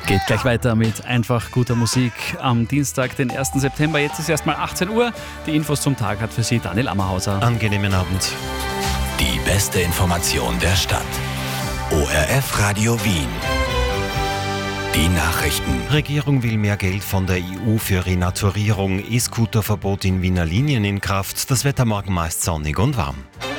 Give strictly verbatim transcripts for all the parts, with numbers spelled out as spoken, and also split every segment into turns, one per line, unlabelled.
Geht gleich weiter mit einfach guter Musik am Dienstag, den ersten September. Jetzt ist erstmal achtzehn Uhr. Die Infos zum Tag hat für Sie Daniel Ammerhauser.
Angenehmen Abend.
Die beste Information der Stadt. O R F Radio Wien. Die Nachrichten.
Regierung will mehr Geld von der E U für Renaturierung. E-Scooter-Verbot in Wiener Linien in Kraft. Das Wetter morgen meist sonnig und warm.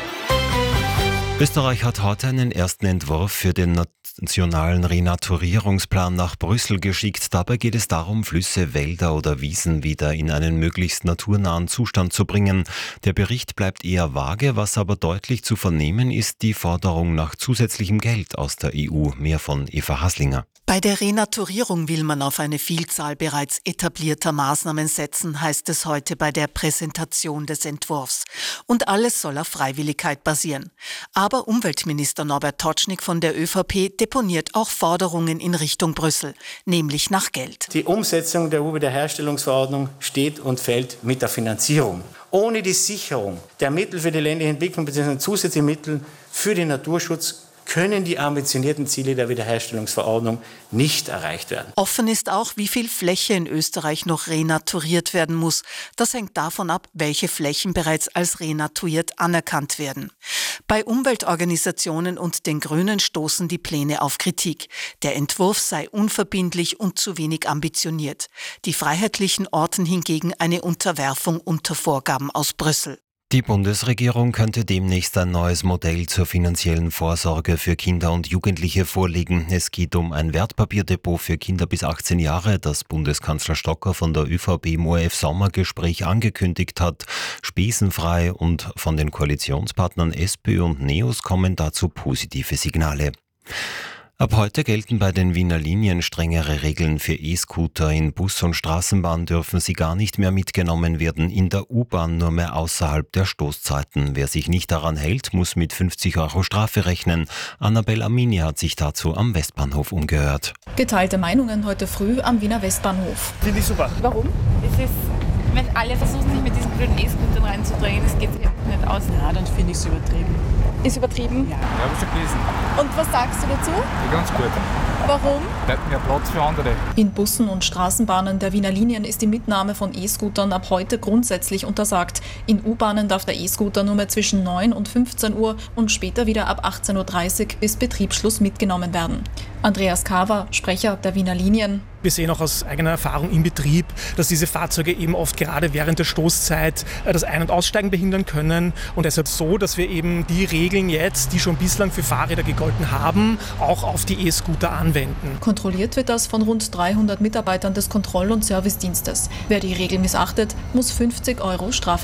Österreich hat heute einen ersten Entwurf für den nationalen Renaturierungsplan nach Brüssel geschickt. Dabei geht es darum, Flüsse, Wälder oder Wiesen wieder in einen möglichst naturnahen Zustand zu bringen. Der Bericht bleibt eher vage, was aber deutlich zu vernehmen ist, die Forderung nach zusätzlichem Geld aus der E U. Mehr von Eva Haslinger.
Bei der Renaturierung will man auf eine Vielzahl bereits etablierter Maßnahmen setzen, heißt es heute bei der Präsentation des Entwurfs. Und alles soll auf Freiwilligkeit basieren. Aber Umweltminister Norbert Totschnig von der ÖVP deponiert auch Forderungen in Richtung Brüssel, nämlich nach Geld.
Die Umsetzung der E U-Wiederherstellungsverordnung steht und fällt mit der Finanzierung. Ohne die Sicherung der Mittel für die ländliche Entwicklung bzw. zusätzliche Mittel für den Naturschutz können die ambitionierten Ziele der Wiederherstellungsverordnung nicht erreicht werden.
Offen ist auch, wie viel Fläche in Österreich noch renaturiert werden muss. Das hängt davon ab, welche Flächen bereits als renaturiert anerkannt werden. Bei Umweltorganisationen und den Grünen stoßen die Pläne auf Kritik. Der Entwurf sei unverbindlich und zu wenig ambitioniert. Die Freiheitlichen orten hingegen eine Unterwerfung unter Vorgaben aus Brüssel.
Die Bundesregierung könnte demnächst ein neues Modell zur finanziellen Vorsorge für Kinder und Jugendliche vorlegen. Es geht um ein Wertpapierdepot für Kinder bis achtzehn Jahre, das Bundeskanzler Stocker von der ÖVP im O R F-Sommergespräch angekündigt hat. Spesenfrei und von den Koalitionspartnern SPÖ und NEOS kommen dazu positive Signale. Ab heute gelten bei den Wiener Linien strengere Regeln für E-Scooter. In Bus und Straßenbahn dürfen sie gar nicht mehr mitgenommen werden, in der U-Bahn nur mehr außerhalb der Stoßzeiten. Wer sich nicht daran hält, muss mit fünfzig Euro Strafe rechnen. Annabel Amini hat sich dazu am Westbahnhof umgehört.
Geteilte Meinungen heute früh am Wiener Westbahnhof.
Finde ich super.
Warum?
Es ist, wenn alle versuchen, sich mit diesen blöden E-Scootern reinzudrehen, das geht sich nicht aus.
Ja, dann finde ich es übertrieben.
Ist übertrieben?
Ja, habe ich schon gelesen.
Und was sagst du dazu?
Ja, ganz gut.
Warum?
Bleibt mehr Platz für andere.
In Bussen und Straßenbahnen der Wiener Linien ist die Mitnahme von E-Scootern ab heute grundsätzlich untersagt. In U-Bahnen darf der E-Scooter nur mehr zwischen neun und fünfzehn Uhr und später wieder ab achtzehn Uhr dreißig bis Betriebsschluss mitgenommen werden. Andreas Kaver, Sprecher der Wiener Linien.
Wir sehen auch aus eigener Erfahrung im Betrieb, dass diese Fahrzeuge eben oft gerade während der Stoßzeit das Ein- und Aussteigen behindern können. Und deshalb so, dass wir eben die Regeln jetzt, die schon bislang für Fahrräder gegolten haben, auch auf die E-Scooter anwenden.
Kontrolliert wird das von rund dreihundert Mitarbeitern des Kontroll- und Servicedienstes. Wer die Regeln missachtet, muss fünfzig Euro Strafe